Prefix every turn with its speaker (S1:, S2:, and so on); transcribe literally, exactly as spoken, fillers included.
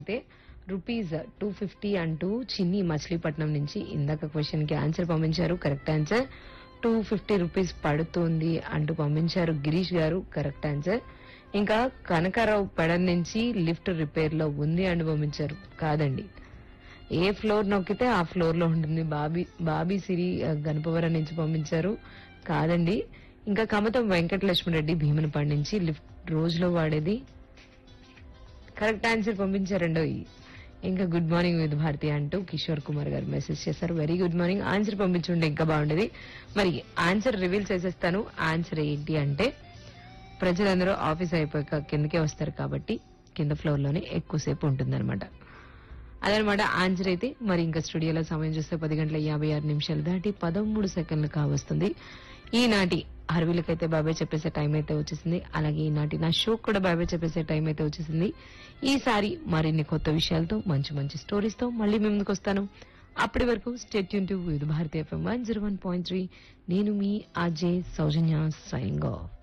S1: అయితే rupees two fifty అంటూ చిన్ని మచిలీపట్నం నుంచి ఇందాక క్వశ్చన్ కి ఆన్సర్ పంపించారు. Correct answer. Two fifty rupees పడుతుంది అంటూ పంపించారు గిరీష్ గారు. Correct answer. ఇంకా కనకారావు పెడన్ నుంచి లిఫ్ట్ రిపేర్ లో ఉంది అని పంపించారు. కాదండి, ఏ ఫ్లోర్ నొక్కితే ఆ ఫ్లోర్ లో ఉంటుంది. బాబీ బాబీ సిరి ఆ, గణపవరం నుంచి పంపించారు. కాదండి. ఇంకా కమతం వెంకటలక్ష్మి రెడ్డి భీమనపాడు నుంచి లిఫ్ట్ రోజులో వాడేది. Correct answer పంపించారండో. ఇంకా గుడ్ మార్నింగ్ విత్ భారతి అంటూ కిషోర్ కుమార్ గారు మెసేజ్ చేశారు. Very good morning. ఆన్సర్ పంపించుంటే ఇంకా బాగుండేది. మరి ఆన్సర్ రివీల్ చేసేస్తాను. ఆన్సర్ ఏంటి అంటే ప్రజలందరూ ఆఫీస్ అయిపోయాక కిందకే వస్తారు కాబట్టి కింద ఫ్లోర్ లోనే ఎక్కువసేపు ఉంటుందన్నమాట. అదనమాట ఆన్సర్ అయితే. మరి ఇంకా స్టూడియోలో సమయం చూస్తే పది గంటల యాభై ఆరు నిమిషాలు దాటి పదమూడు సెకండ్లు కావస్తుంది. ఈనాటి అరవిలకైతే బాబాయ్ చెప్పేసే టైం అయితే వచ్చేసింది. అలాగే ఈనాటి నా షో కూడా బాబాయ్ చెప్పేసే టైం అయితే వచ్చేసింది. ఈసారి మరిన్ని కొత్త విషయాలతో మంచి మంచి స్టోరీస్ తో మళ్ళీ మీ ముందుకు వస్తాను. అప్పటి వరకు state tune to with Bharati FM one zero one point three. నేను మీ అజయ్ సౌజన్య సైనింగ్ ఆఫ్.